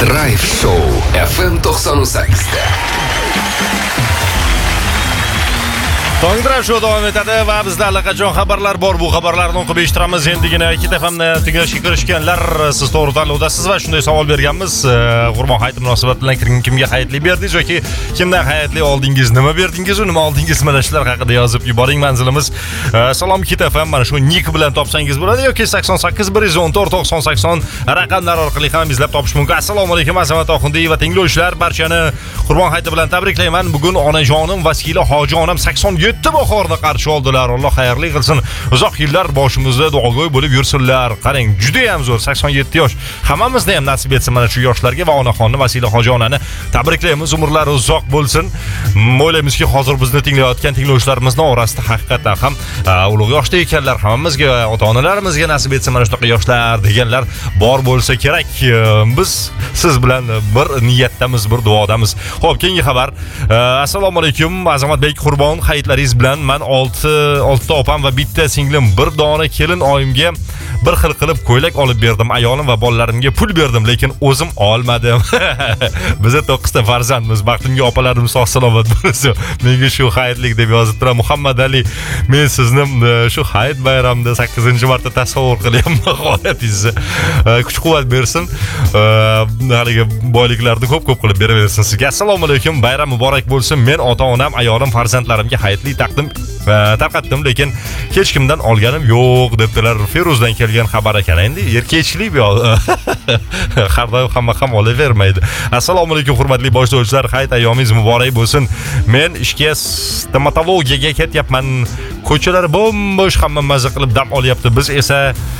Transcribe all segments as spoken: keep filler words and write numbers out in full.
Drive Show F M to'qson sakkizda. Tong Drive Show davom etadi va bizda allaqachon xabarlar bor. Bu xabarlarni o'qib eshittiramiz. Endigina ikki F M'ni tinglashga kirishganlar, siz to'g'ri tanlovdasiz va shunday savol berganmiz. Qurbon hayiti munosabati bilan kimga hayitli berdingiz yoki kimdan hayitli oldingiz, nima berdingiz, nima oldingiz, mana shular haqida yozib yuboring. Manzilimiz Salom ikki F M, mana shu nick bilan topsangiz bo'ladi yoki sakson sakkiz bir yuz o'n to'rt to'qson sakson raqamlar orqali ham izlab topish mumkin. Assalomu alaykum Azamat Oxundiy va tinglovchilar, barchani Qurbon hayiti bilan tabriklayman. Bugun onajonim Vasila hojijonam sakson yetti bahorda qarshi oldilar. Alloh xayrli qilsin. Uzoq yillar boshimizda duogo'y bo'lib yursinlar. Qarang, juda ham zo'r sakson yetti yosh. Hammamizda ham nasib etsin mana shu yoshlarga va onaxonni Vasila hojijonani tabriklaymiz. Umrlari uzoq bo'lsin. O'ylaymizki, hozir bizni tinglayotgan tinglovchilarimizning orasida haqiqatan ham ulug' yoshda ekanlar. Hammamizga, ota-onalarimizga nasib etsin mana shunaqa yoshlar deganlar bor bo'lsa kerak. Biz siz bilan bir niyatdamiz, bir duodamiz. Xo'p, keyingi xabar. Assalomu alaykum Azamatbek, Qurbon hayitlaringiz bilan men olti ta opam va bitta singlim bir dona kelin oyimga bir xil qilib ko'ylak olib berdim. Ayolim va bolalarimga pul berdim, lekin o'zim olmadim. Biz to'qqiz ta farzandmiz. Baxtimga opalarim sog' salomat bo'lsin. Menga shu hayitlik deb yozib turadi Muhammad Ali. Men sizni shu hayit bayramida sakkizinchi marta tasavvur qilyapman. Holatingizni kuch-quvvat bersin. Haligi boyliklarni ko'p-ko'p qilib beraversin sizga. Assalomu alaykum. Bayram muborak bo'lsin. Men ota-onam, ayolim, farzandlarimga hayitli taqdim tarqatdim, lekin hech kimdan olganim yo'q debdilar. Feruzdan kelgan xabar ekan. Endi erkakchilik bu. Har doim hamma ham olavermaydi. Assalomu alaykum hurmatli boshlovchilar, hayit ayyomingiz muborak bo'lsin. Men ishga stomatologiyaga ketyapman. Ko'chalar bo'm-bo'sh, hamma maza qilib dam olyapti. Biz esa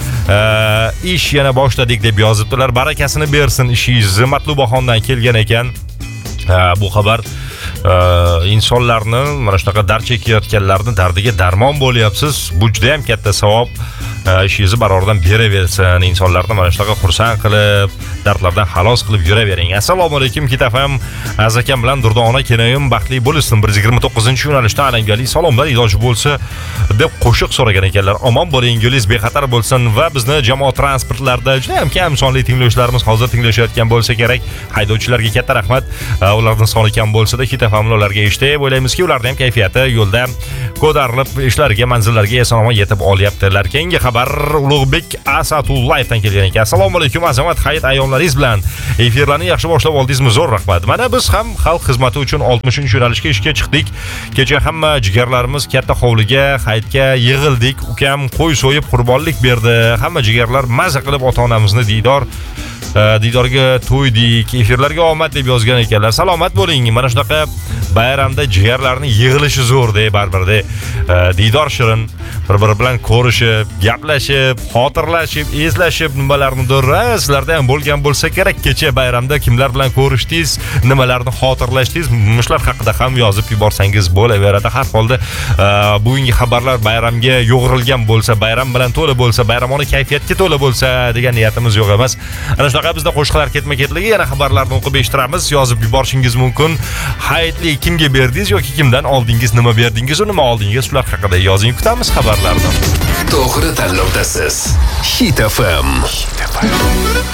ish yana boshladik deb yozibdilar. Barakasini bersin ishingiz. Matlubaxondan kelgan ekan. Bu xabar insonlarni mana shunaqa dard chekayotganlarning dardiga darmon bo'lyapsiz. Bu juda ham katta savob. Ishingizni barordan beraversin. Insonlarni mana shunaqa xursand qilib, dardlardan xalos qilib yuravering. Assalomu alaykum Kitafam. Azakam bilan Durdona kenayim baxtli bo'lsin. bir yuz yigirma to'qqizinchi yo'nalishda alangali salomlar iloji bo'lsa deb qo'shiq so'ragan ekanlar. Omon bo'ling, yo'lingiz bexatar bo'lsin va bizni jamoat transportlarida juda ham kam sonli tinglovchilarimiz hozir tinglashayotgan bo'lsa kerak. Haydovchilarga katta rahmat. Ularning soni kam bo'lsa-da Kitafam ularga eshitib, o'ylaymizki, ularning ham kayfiyati yo'lda ko'tarilib, ishlariga, manzillariga eson-omon yetib olyaptilar. Keyingi xabar Ulug'bek Asatullayevdan kelgan ekan. Assalomu alaykum Azamat, hayit ayyomlaringiz bilan efirlarni yaxshi boshlab oldingizmi? Zo'r rahmat. Mana biz ham xalq xizmati uchun oltmishinchi yo'nalishga ishga chiqdik. Kecha hamma jigarlarimiz katta hovliga hayitga yig'ildik. Ukam qo'y so'yib qurbonlik berdi. Hamma jigarlar maza qilib ota-onamizni diydor diydorga to'ydik. Efirlarga omad deb yozgan ekanlar. Salomat bo'ling. Mana shunaqa bayramda jigarlarning yig'ilishi zo'r deb baribirda diydor shirin, bir-biri bilan ko'rishib, gaplashib, xotirlashib, eslashib nimalarnidir. Sizlarda ham bo'lgan bo'lsa kerak, kecha bayramda kimlar bilan ko'rishdingiz, nimalarni xotirlashdingiz, shular haqida ham yozib yuborsangiz bo'laveradi. Har holda bugungi xabarlar bayramga yo'g'rilgan bo'lsa, bayram bilan to'la bo'lsa, bayramona kayfiyatga to'la bo'lsa degan niyatimiz yo'q emas. Ana shunaqa bizda qo'shiqlar ketma-ketligi, yana xabarlarni o'qib eshittiramiz. Yozib yuborishingiz mumkin. Hayitli kimga berdingiz yoki kimdan oldingiz, nima berdingiz, nima oldingiz, shular haqida yozing, kutamiz xabarlarni. To'g'ri tanlovdasiz. Hit F M.